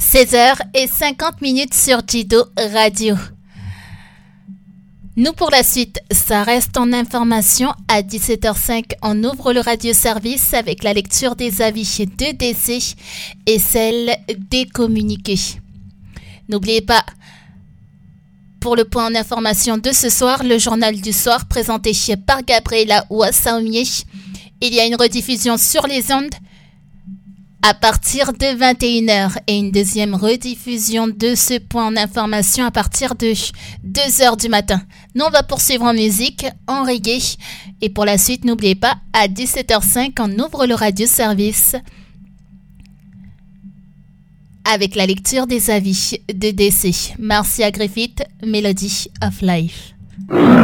16h50 sur Jido Radio. Nous pour la suite, ça reste en information. À 17h05, on ouvre le radio-service avec la lecture des avis de décès et celle des communiqués. N'oubliez pas, pour le point en information de ce soir, le journal du soir présenté par Gabriela Ouassaoumié. Il y a une rediffusion sur les ondes à partir de 21h et une deuxième rediffusion de ce point en information à partir de 2h du matin. Nous, on va poursuivre en musique, en reggae. Et pour la suite, n'oubliez pas, à 17h05, on ouvre le radio-service avec la lecture des avis de décès. Marcia Griffith, Melody of Life.